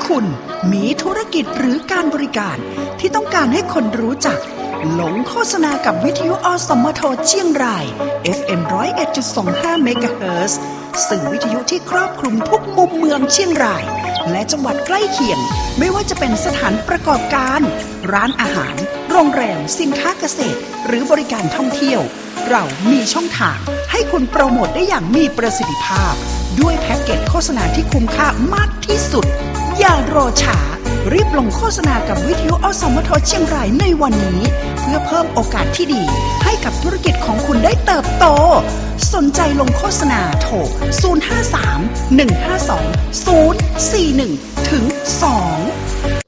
คุณมีธุรกิจหรือการบริการที่ต้องการให้คนรู้จักหลงโฆษณากับวิทยุอสมทเชียงราย FM 101.25 เมกะเฮิรตซ์สื่อวิทยุที่ครอบคลุมทุกมุมเมืองเชียงรายและจังหวัดใกล้เคียงไม่ว่าจะเป็นสถานประกอบการร้านอาหารโรงแรมสินค้าเกษตรหรือบริการท่องเที่ยวเรามีช่องทางให้คุณโปรโมทได้อย่างมีประสิทธิภาพด้วยแพ็กเกจโฆษณาที่คุ้มค่ามากที่สุดอย่ารอช้ารีบลงโฆษณากับวิทยุอสมทเชียงรายในวันนี้เพื่อเพิ่มโอกาสที่ดีให้กับธุรกิจของคุณได้เติบโตสนใจลงโฆษณาโทร 053 152 041 ถึง 2